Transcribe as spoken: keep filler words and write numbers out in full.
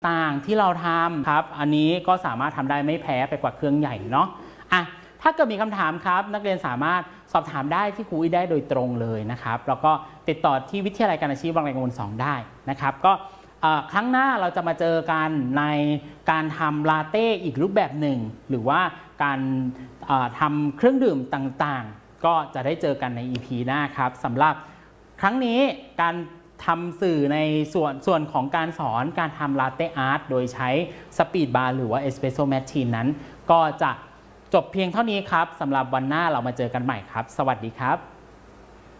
ต่างที่เราทำครับอันนี้ก็สามารถทำได้ไม่แพ้ไปกว่าเครื่องใหญ่เนาะอ่ะถ้าเกิดมีคำถามครับนักเรียนสามารถสอบถามได้ที่ครูอุ้ยได้โดยตรงเลยนะครับแล้วก็ติดต่อที่วิทยาลัยการอาชีพวังไกลกังวลสองได้นะครับก็ครั้งหน้าเราจะมาเจอกันในการทำลาเต้อีกรูปแบบหนึ่งหรือว่าการทำเครื่องดื่มต่างๆก็จะได้เจอกันใน อี พี หน้าครับสำหรับครั้งนี้การทำสื่อในส่วนส่วนของการสอนการทำลาเต้อาร์ตโดยใช้สปีดบาร์หรือว่าเอสเปรสโซ่แมชชีนนั้นก็จะจบเพียงเท่านี้ครับสำหรับวันหน้าเรามาเจอกันใหม่ครับสวัสดีครับ